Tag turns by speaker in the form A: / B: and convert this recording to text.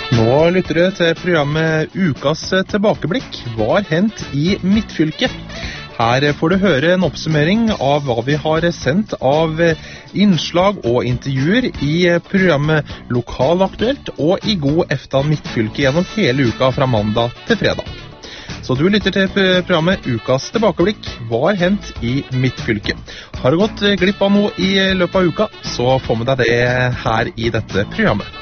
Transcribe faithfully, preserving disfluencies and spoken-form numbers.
A: Nå lytter du til programmet Ukas tilbakeblikk. Hva har hendt i midtfylket? Her får du høre en oppsummering av hva vi har sendt av innslag og intervjuer i programmet Lokalaktuelt og i God eftan midtfylke gjennom hele uka fra mandag til fredag. Så du lytter til programmet Ukas tilbakeblikk. Hva har hendt i midtfylket? Har du gått glipp av noe i løpet av uka, så få med deg det her i dette programmet.